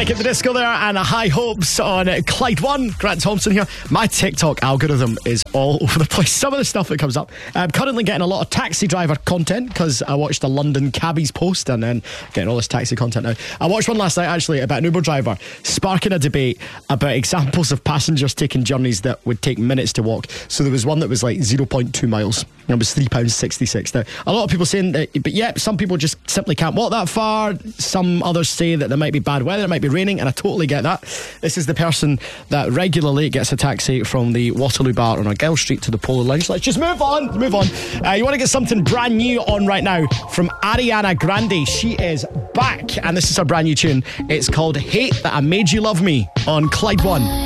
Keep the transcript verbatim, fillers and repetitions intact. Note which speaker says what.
Speaker 1: Panic at the Disco there and High Hopes on Clyde One. Grant Thompson here. My TikTok algorithm is all over the place. Some of the stuff that comes up. I'm currently getting a lot of taxi driver content because I watched a London cabbies post and then getting all this taxi content now. I watched one last night actually about an Uber driver sparking a debate about examples of passengers taking journeys that would take minutes to walk. So there was one that was like zero point two miles. It was three pounds sixty-six. Now, a lot of people saying that, but yeah, some people just simply can't walk that far. Some others say that there might be bad weather, it might be raining, and I totally get that. This is the person that regularly gets a taxi from the Waterloo Bar on Argyle Street to the Polo Lounge. Let's just move on, move on. Uh, you want to get something brand new on right now from Ariana Grande. She is back, and this is her brand new tune. It's called Hate That I Made You Love Me on Clyde One.